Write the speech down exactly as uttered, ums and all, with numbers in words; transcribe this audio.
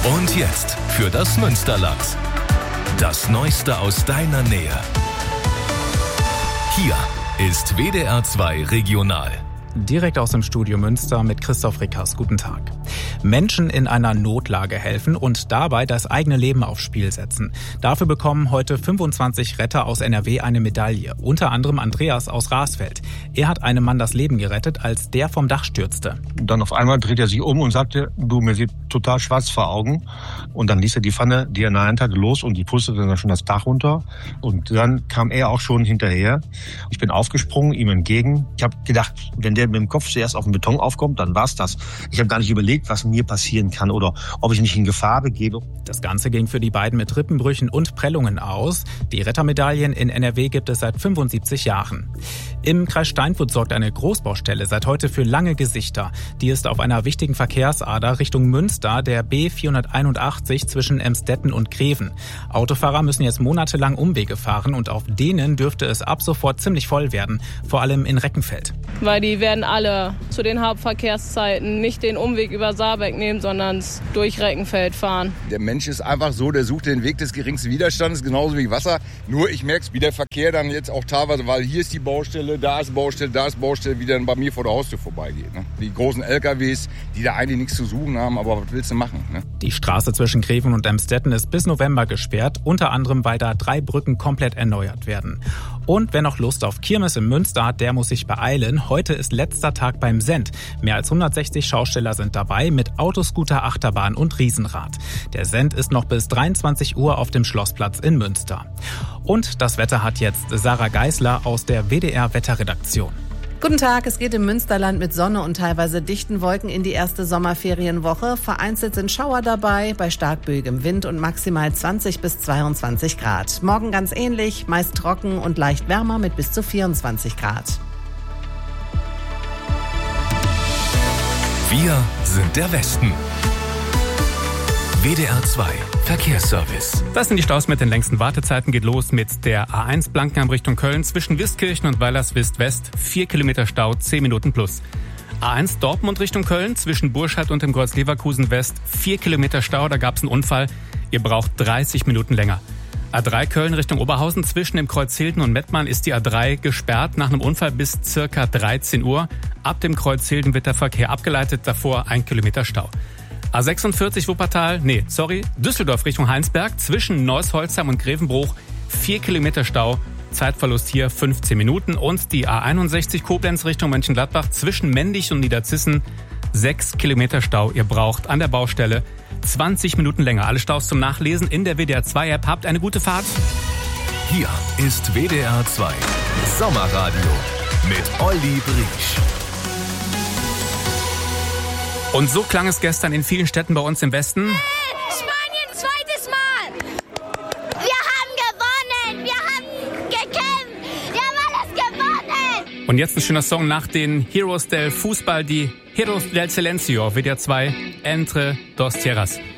Und jetzt für das Münsterland. Das Neueste aus deiner Nähe. Hier ist W D R zwei Regional. Direkt aus dem Studio Münster mit Christoph Rickers. Guten Tag. Menschen in einer Notlage helfen und dabei das eigene Leben aufs Spiel setzen. Dafür bekommen heute fünfundzwanzig Retter aus N R W eine Medaille. Unter anderem Andreas aus Rasfeld. Er hat einem Mann das Leben gerettet, als der vom Dach stürzte. Dann auf einmal dreht er sich um und sagte, du, mir sieht total schwarz vor Augen. Und dann ließ er die Pfanne, die er in der Hand hatte, los und die pustete dann schon das Dach runter. Und dann kam er auch schon hinterher. Ich bin aufgesprungen, ihm entgegen. Ich habe gedacht, wenn der mit dem Kopf zuerst auf den Beton aufkommt, dann war's das. Ich habe gar nicht überlegt, was mir passieren kann oder ob ich mich in Gefahr begebe. Das Ganze ging für die beiden mit Rippenbrüchen und Prellungen aus. Die Rettermedaillen in N R W gibt es seit fünfundsiebzig Jahren. Im Kreis Steinfurt sorgt eine Großbaustelle seit heute für lange Gesichter. Die ist auf einer wichtigen Verkehrsader Richtung Münster, der B vierhunderteinundachtzig zwischen Emstetten und Greven. Autofahrer müssen jetzt monatelang Umwege fahren und auf denen dürfte es ab sofort ziemlich voll werden, vor allem in Reckenfeld. Weil die werden alle zu den Hauptverkehrszeiten nicht den Umweg über Saarbeck nehmen, sondern durch Reckenfeld fahren. Der Mensch ist einfach so, der sucht den Weg des geringsten Widerstandes, genauso wie Wasser. Nur ich merke es, wie der Verkehr dann jetzt auch teilweise, weil hier ist die Baustelle, da ist Baustelle, da ist Baustelle, wie der dann bei mir vor der Haustür vorbeigeht. Ne? Die großen L K Ws, die da eigentlich nichts zu suchen haben, aber was willst du machen? Ne? Die Straße zwischen Greven und Emstetten ist bis November gesperrt, unter anderem, weil da drei Brücken komplett erneuert werden. Und wer noch Lust auf Kirmes in Münster hat, der muss sich beeilen. Heute ist letzter Tag beim Send. Mehr als hundertsechzig Schausteller sind dabei mit Autoscooter, Achterbahn und Riesenrad. Der Send ist noch bis dreiundzwanzig Uhr auf dem Schlossplatz in Münster. Und das Wetter hat jetzt Sarah Geisler aus der W D R Wetterredaktion. Guten Tag, es geht im Münsterland mit Sonne und teilweise dichten Wolken in die erste Sommerferienwoche. Vereinzelt sind Schauer dabei, bei stark böigem Wind und maximal zwanzig bis zweiundzwanzig Grad. Morgen ganz ähnlich, meist trocken und leicht wärmer mit bis zu vierundzwanzig Grad. Wir sind der Westen. W D R zwei Verkehrsservice. Das sind die Staus mit den längsten Wartezeiten. Geht los mit der A eins Blankenheim Richtung Köln zwischen Wiskirchen und Weilerswist West. Vier Kilometer Stau, zehn Minuten plus. A eins Dortmund Richtung Köln zwischen Burscheid und dem Kreuz Leverkusen West. Vier Kilometer Stau, da gab es einen Unfall. Ihr braucht dreißig Minuten länger. A drei Köln Richtung Oberhausen zwischen dem Kreuz Hilden und Mettmann ist die A drei gesperrt nach einem Unfall bis circa dreizehn Uhr. Ab dem Kreuz Hilden wird der Verkehr abgeleitet, davor ein Kilometer Stau. A sechsundvierzig Wuppertal, nee, sorry, Düsseldorf Richtung Heinsberg zwischen Neuss-Holzheim und Grevenbruch. Vier Kilometer Stau, Zeitverlust hier fünfzehn Minuten. Und die A einundsechzig Koblenz Richtung Mönchengladbach zwischen Mendig und Niederzissen. Sechs Kilometer Stau, ihr braucht an der Baustelle zwanzig Minuten länger. Alle Staus zum Nachlesen in der W D R zwei App. Habt eine gute Fahrt. Hier ist W D R zwei Sommerradio mit Olli Briesch. Und so klang es gestern in vielen Städten bei uns im Westen. Spanien, zweites Mal! Wir haben gewonnen! Wir haben gekämpft! Wir haben alles gewonnen! Und jetzt ein schöner Song nach den Heroes del Fußball, die Heroes del Silencio, W D R zwei, Entre dos Tierras.